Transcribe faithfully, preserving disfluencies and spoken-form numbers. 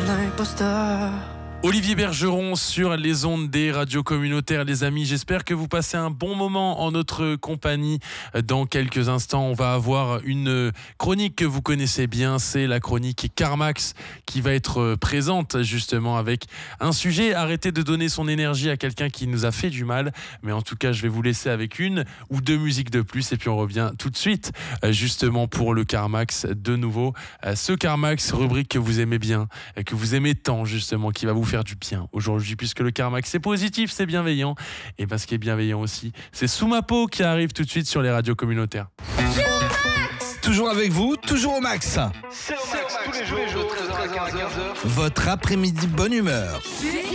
un imposteur. Olivier Bergeron sur les ondes des radios communautaires, les amis. J'espère que vous passez un bon moment en notre compagnie. Dans quelques instants, on va avoir une chronique que vous connaissez bien. C'est la chronique Carmax qui va être présente justement avec un sujet. Arrêtez de donner son énergie à quelqu'un qui nous a fait du mal. Mais en tout cas, je vais vous laisser avec une ou deux musiques de plus. Et puis on revient tout de suite justement pour le Carmax de nouveau. Ce Carmax, rubrique que vous aimez bien, que vous aimez tant justement, qui va vous faire du bien aujourd'hui, puisque le Carmax c'est positif, c'est bienveillant, et parce qu'il est bienveillant aussi, c'est Sous ma peau qui arrive tout de suite sur les radios communautaires. Toujours avec vous, toujours au max. C'est au max, tous les jours, de treize heures à quinze heures. Votre après-midi bonne humeur.